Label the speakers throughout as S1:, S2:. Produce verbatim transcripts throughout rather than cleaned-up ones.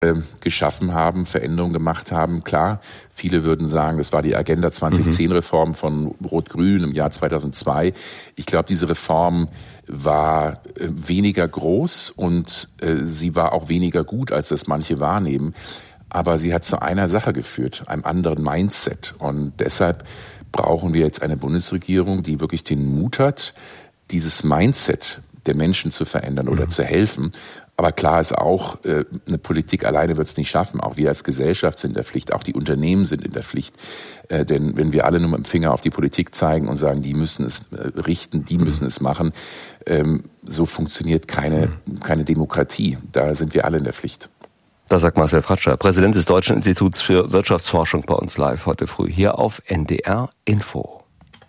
S1: geschaffen haben, Veränderungen gemacht haben. Klar, viele würden sagen, das war die Agenda zwanzig zehn Reform von Rot-Grün im Jahr zweitausendzwei. Ich glaube, diese Reform war weniger groß und sie war auch weniger gut, als das manche wahrnehmen. Aber sie hat zu einer Sache geführt, einem anderen Mindset. Und deshalb brauchen wir jetzt eine Bundesregierung, die wirklich den Mut hat, dieses Mindset der Menschen zu verändern oder mhm. zu helfen. Aber klar ist auch, eine Politik alleine wird es nicht schaffen. Auch wir als Gesellschaft sind in der Pflicht, auch die Unternehmen sind in der Pflicht. Denn wenn wir alle nur mit dem Finger auf die Politik zeigen und sagen, die müssen es richten, die müssen es machen, so funktioniert keine, keine Demokratie. Da sind wir alle in der Pflicht.
S2: Das sagt Marcel Fratscher, Präsident des Deutschen Instituts für Wirtschaftsforschung, bei uns live heute früh hier auf N D R Info.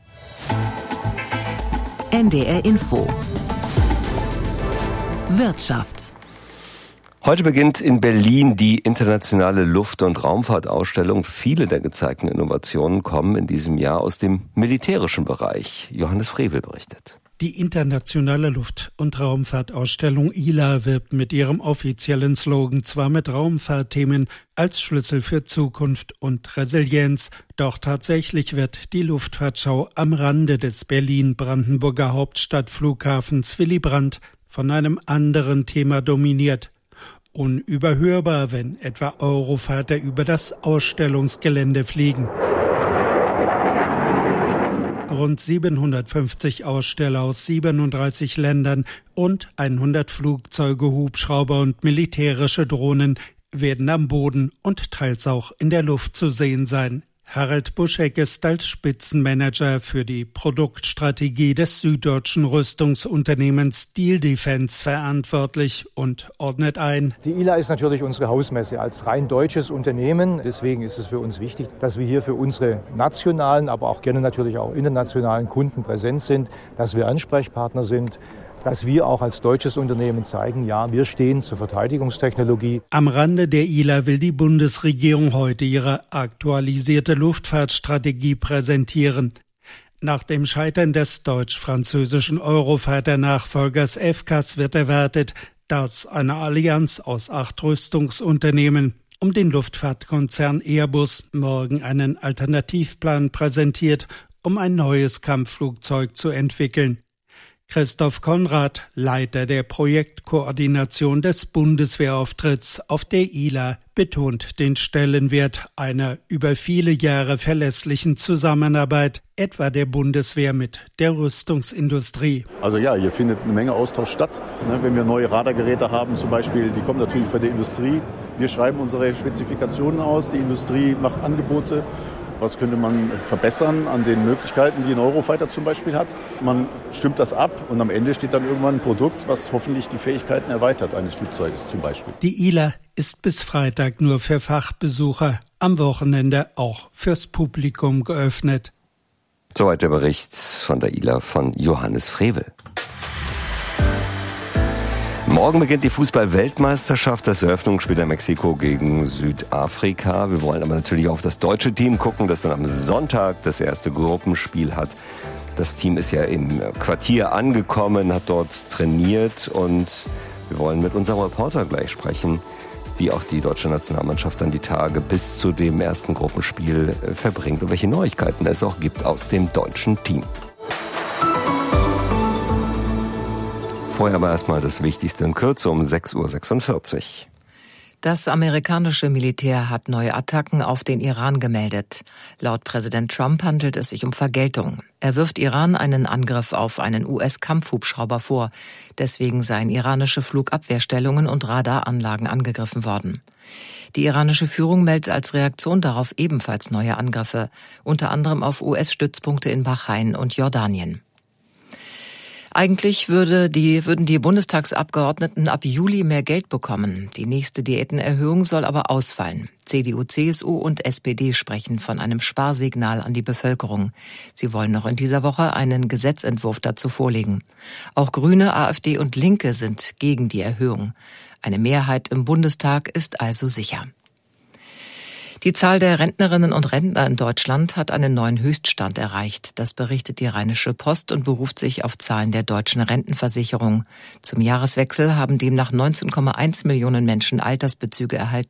S3: N D R Info. Wirtschaft.
S2: Heute beginnt in Berlin die internationale Luft- und Raumfahrtausstellung. Viele der gezeigten Innovationen kommen in diesem Jahr aus dem militärischen Bereich. Johannes Frevel berichtet.
S4: Die internationale Luft- und Raumfahrtausstellung I L A wirbt mit ihrem offiziellen Slogan zwar mit Raumfahrtthemen als Schlüssel für Zukunft und Resilienz, doch tatsächlich wird die Luftfahrtschau am Rande des Berlin-Brandenburger Hauptstadtflughafens Willy Brandt von einem anderen Thema dominiert. Unüberhörbar, wenn etwa Eurofighter über das Ausstellungsgelände fliegen. Rund siebenhundertfünfzig Aussteller aus siebenunddreißig Ländern und hundert Flugzeuge, Hubschrauber und militärische Drohnen werden am Boden und teils auch in der Luft zu sehen sein. Harald Buschek ist als Spitzenmanager für die Produktstrategie des süddeutschen Rüstungsunternehmens Steel Defense verantwortlich und ordnet ein.
S5: Die I L A ist natürlich unsere Hausmesse als rein deutsches Unternehmen. Deswegen ist es für uns wichtig, dass wir hier für unsere nationalen, aber auch gerne natürlich auch internationalen Kunden präsent sind, dass wir Ansprechpartner sind, dass wir auch als deutsches Unternehmen zeigen, ja, wir stehen zur Verteidigungstechnologie. Am Rande der I L A will die Bundesregierung heute ihre aktualisierte Luftfahrtstrategie präsentieren. Nach dem Scheitern des deutsch-französischen Eurofighter-Nachfolgers F C A S wird erwartet, dass eine Allianz aus acht Rüstungsunternehmen um den Luftfahrtkonzern Airbus morgen einen Alternativplan präsentiert, um ein neues Kampfflugzeug zu entwickeln. Christoph Konrad, Leiter der Projektkoordination des Bundeswehrauftritts auf der I L A, betont den Stellenwert einer über viele Jahre verlässlichen Zusammenarbeit, etwa der Bundeswehr mit der Rüstungsindustrie.
S6: Also ja, hier findet eine Menge Austausch statt. Wenn wir neue Radargeräte haben zum Beispiel, die kommen natürlich von der Industrie. Wir schreiben unsere Spezifikationen aus, die Industrie macht Angebote. Was könnte man verbessern an den Möglichkeiten, die ein Eurofighter zum Beispiel hat? Man stimmt das ab und am Ende steht dann irgendwann ein Produkt, was hoffentlich die Fähigkeiten erweitert eines Flugzeuges zum Beispiel.
S4: Die I L A ist bis Freitag nur für Fachbesucher, am Wochenende auch fürs Publikum geöffnet.
S2: Soweit der Bericht von der I L A von Johannes Frevel. Morgen beginnt die Fußball-Weltmeisterschaft. Das Eröffnungsspiel in Mexiko gegen Südafrika. Wir wollen aber natürlich auf das deutsche Team gucken, das dann am Sonntag das erste Gruppenspiel hat. Das Team ist ja im Quartier angekommen, hat dort trainiert und wir wollen mit unserem Reporter gleich sprechen, wie auch die deutsche Nationalmannschaft dann die Tage bis zu dem ersten Gruppenspiel verbringt und welche Neuigkeiten es auch gibt aus dem deutschen Team. Vorher aber erstmal das Wichtigste in Kürze um sechs Uhr sechsundvierzig.
S3: Das amerikanische Militär hat neue Attacken auf den Iran gemeldet. Laut Präsident Trump handelt es sich um Vergeltung. Er wirft Iran einen Angriff auf einen U S-Kampfhubschrauber vor. Deswegen seien iranische Flugabwehrstellungen und Radaranlagen angegriffen worden. Die iranische Führung meldet als Reaktion darauf ebenfalls neue Angriffe, unter anderem auf U S-Stützpunkte in Bahrain und Jordanien. Eigentlich würde die, würden die Bundestagsabgeordneten ab Juli mehr Geld bekommen. Die nächste Diätenerhöhung soll aber ausfallen. C D U, C S U und S P D sprechen von einem Sparsignal an die Bevölkerung. Sie wollen noch in dieser Woche einen Gesetzentwurf dazu vorlegen. Auch Grüne, AfD und Linke sind gegen die Erhöhung. Eine Mehrheit im Bundestag ist also sicher. Die Zahl der Rentnerinnen und Rentner in Deutschland hat einen neuen Höchststand erreicht. Das berichtet die Rheinische Post und beruft sich auf Zahlen der Deutschen Rentenversicherung. Zum Jahreswechsel haben demnach neunzehn Komma eins Millionen Menschen Altersbezüge erhalten.